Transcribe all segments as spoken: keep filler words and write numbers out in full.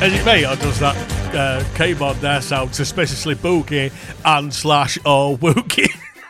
Is it me, or does that uh, keyboard there sound suspiciously booky and slash or wookie?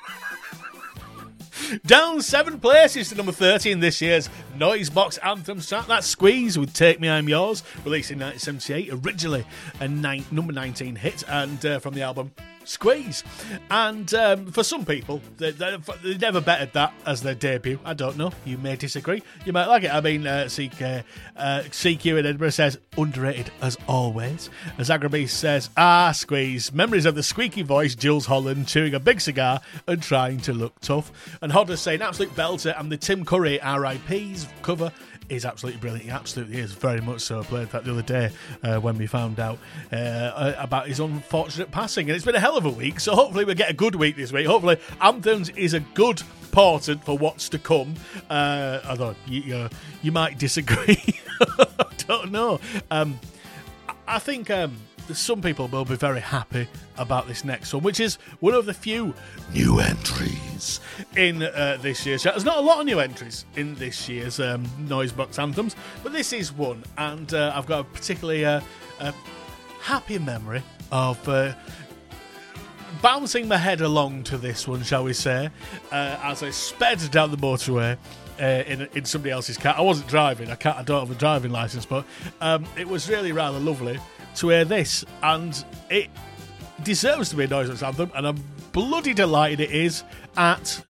Down seven places to number thirty in this year's Noisebox Anthem track. That's Squeeze with Take Me I'm Yours, released in nineteen seventy-eight, originally a nine, number nineteen hit, and uh, from the album Squeeze. And um, for some people, they, they, they never bettered that as their debut. I don't know. You may disagree. You might like it. I mean, uh, C K, uh, C Q in Edinburgh says, underrated as always. As Agrabee says, ah, Squeeze. Memories of the squeaky voice, Jules Holland, chewing a big cigar and trying to look tough. And Hodder's saying, absolute belter, and the Tim Curry R I P's cover is absolutely brilliant. He absolutely is, very much so. I played that the other day uh, when we found out uh, about his unfortunate passing. And it's been a hell of a week, so hopefully we'll get a good week this week. Hopefully Anthems is a good portent for what's to come. Uh, although you, you, you might disagree. I don't know. Um, I think... Um, some people will be very happy about this next one, which is one of the few new entries in uh, this year's show. There's not a lot of new entries in this year's um, Noisebox Anthems, but this is one, and uh, I've got a particularly uh, uh, happy memory of uh, bouncing my head along to this one, shall we say, uh, as I sped down the motorway uh, in, in somebody else's car. I wasn't driving, I, can't, I don't have a driving licence, but um, it was really rather lovely to hear this, and it deserves to be a Noisebox Anthem, and I'm bloody delighted it is at